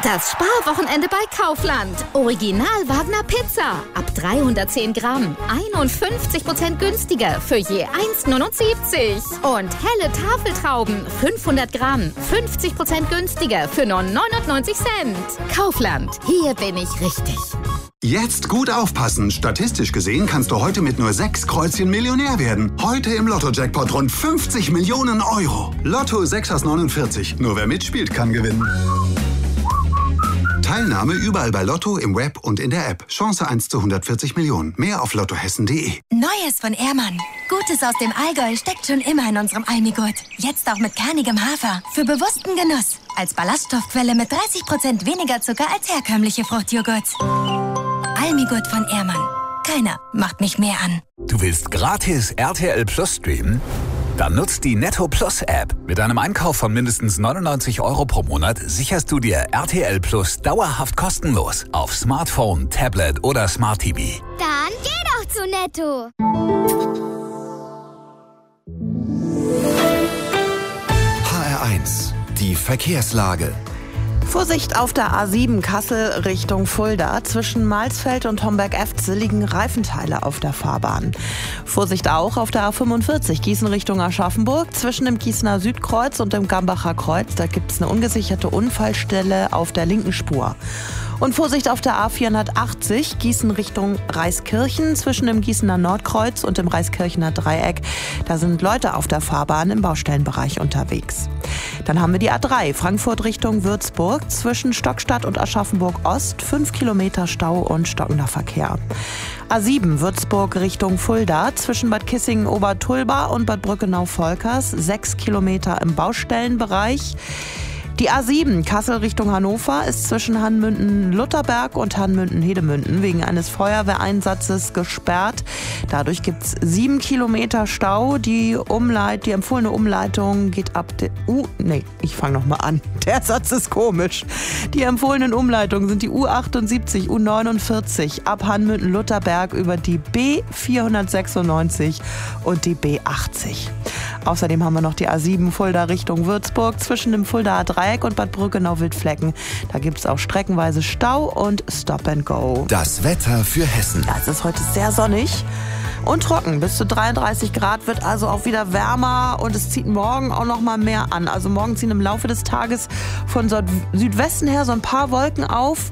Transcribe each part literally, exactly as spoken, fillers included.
Das Sparwochenende bei Kaufland. Original Wagner Pizza. Ab dreihundertzehn Gramm. einundfünfzig Prozent günstiger für je eins Komma neunundsiebzig. Und helle Tafeltrauben. fünfhundert Gramm. fünfzig Prozent günstiger für nur neunundneunzig Cent. Kaufland. Hier bin ich richtig. Jetzt gut aufpassen. Statistisch gesehen kannst du heute mit nur sechs Kreuzchen Millionär werden. Heute im Lotto-Jackpot rund fünfzig Millionen Euro. Lotto sechs aus neunundvierzig. Nur wer mitspielt, kann gewinnen. Teilnahme überall bei Lotto, im Web und in der App. Chance eins zu hundertvierzig Millionen. Mehr auf lottohessen punkt de. Neues von Ehrmann. Gutes aus dem Allgäu steckt schon immer in unserem Almigurt. Jetzt auch mit kernigem Hafer. Für bewussten Genuss. Als Ballaststoffquelle mit dreißig Prozent weniger Zucker als herkömmliche Fruchtjoghurts. Almigurt von Ehrmann. Keiner macht mich mehr an. Du willst gratis R T L Plus streamen? Dann nutzt die Netto Plus App. Mit einem Einkauf von mindestens neunundneunzig Euro pro Monat sicherst du dir R T L Plus dauerhaft kostenlos auf Smartphone, Tablet oder Smart T V. Dann geh doch zu Netto. H R eins, die Verkehrslage. Vorsicht auf der A sieben Kassel Richtung Fulda. Zwischen Malsfeld und Homberg-Efze liegen Reifenteile auf der Fahrbahn. Vorsicht auch auf der A fünfundvierzig Gießen Richtung Aschaffenburg. Zwischen dem Gießener Südkreuz und dem Gambacher Kreuz. Da gibt es eine ungesicherte Unfallstelle auf der linken Spur. Und Vorsicht auf der A vierhundertachtzig Gießen Richtung Reiskirchen. Zwischen dem Gießener Nordkreuz und dem Reiskirchener Dreieck. Da sind Leute auf der Fahrbahn im Baustellenbereich unterwegs. Dann haben wir die A drei Frankfurt Richtung Würzburg. Zwischen Stockstadt und Aschaffenburg Ost fünf Kilometer Stau und stockender Verkehr. A sieben Würzburg Richtung Fulda. Zwischen Bad Kissingen-Obertulba und Bad Brückenau-Volkers sechs Kilometer im Baustellenbereich. Die A sieben Kassel Richtung Hannover ist zwischen Hanmünden-Lutherberg und Hanmünden-Hedemünden wegen eines Feuerwehreinsatzes gesperrt. Dadurch gibt es sieben Kilometer Stau. Die Umleit, die empfohlene Umleitung geht ab der U... Nee, ich fange nochmal an. Der Satz ist komisch. Die empfohlenen Umleitungen sind die U achtundsiebzig, U neunundvierzig ab Hanmünden-Lutherberg über die B vierhundertsechsundneunzig und die B achtzig. Außerdem haben wir noch die A sieben Fulda Richtung Würzburg zwischen dem Fuldaer Dreieck und Bad Brückenau-Wildflecken. Da gibt es auch streckenweise Stau und Stop and Go. Das Wetter für Hessen. Ja, es ist heute sehr sonnig und trocken. Bis zu dreiunddreißig Grad, wird also auch wieder wärmer und es zieht morgen auch noch mal mehr an. Also morgen ziehen im Laufe des Tages von Südwesten her so ein paar Wolken auf.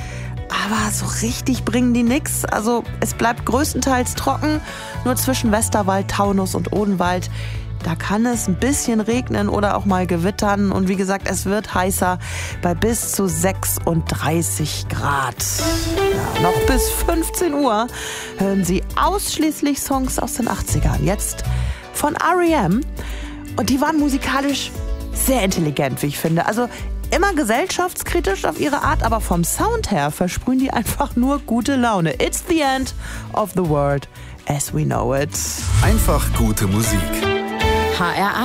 Aber so richtig bringen die nichts. Also es bleibt größtenteils trocken. Nur zwischen Westerwald, Taunus und Odenwald. Da kann es ein bisschen regnen oder auch mal gewittern. Und wie gesagt, es wird heißer bei bis zu sechsunddreißig Grad. Ja, noch bis fünfzehn Uhr hören Sie ausschließlich Songs aus den achtzigern. Jetzt von R E M. Und die waren musikalisch sehr intelligent, wie ich finde. Also immer gesellschaftskritisch auf ihre Art, aber vom Sound her versprühen die einfach nur gute Laune. It's the end of the world as we know it. Einfach gute Musik. H R